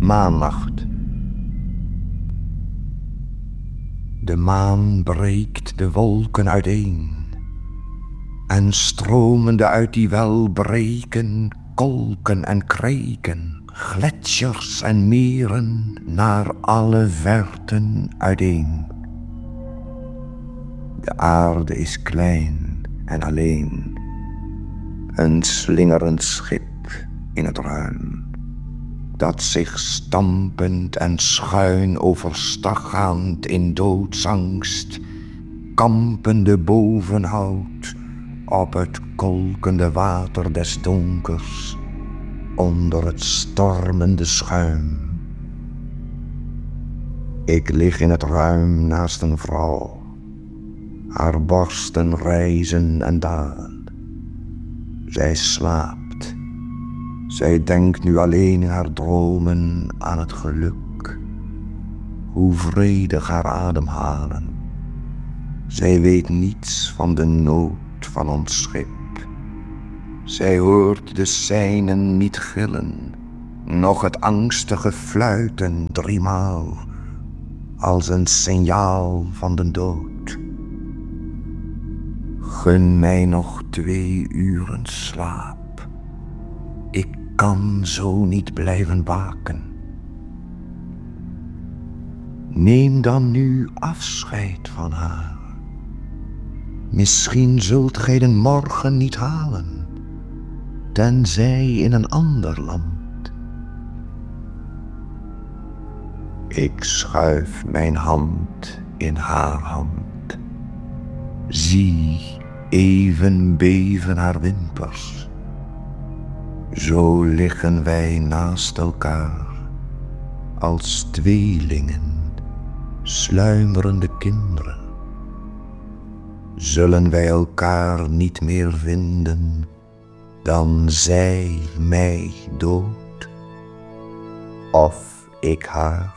Maannacht. De maan breekt de wolken uiteen en stromende uit die welbreken kolken en kreken, gletsjers en meren naar alle verten uiteen. De aarde is klein en alleen, een slingerend schip in het ruim, dat zich stampend en schuin overstaggaand in doodsangst kampende bovenhoudt op het kolkende water des donkers onder het stormende schuim. Ik lig in het ruim naast een vrouw, haar borsten rijzen en dalen. Zij slaapt. Zij denkt nu alleen in haar dromen aan het geluk, hoe vredig haar ademhalen. Zij weet niets van de nood van ons schip. Zij hoort de seinen niet gillen, noch het angstige fluiten driemaal, als een signaal van de dood. Gun mij nog 2 uren slaap. Ik kan zo niet blijven waken. Neem dan nu afscheid van haar. Misschien zult gij de morgen niet halen, tenzij in een ander land. Ik schuif mijn hand in haar hand. Zie, even beven haar wimpers. Zo liggen wij naast elkaar, als tweelingen, sluimerende kinderen. Zullen wij elkaar niet meer vinden, dan zij mij dood, of ik haar?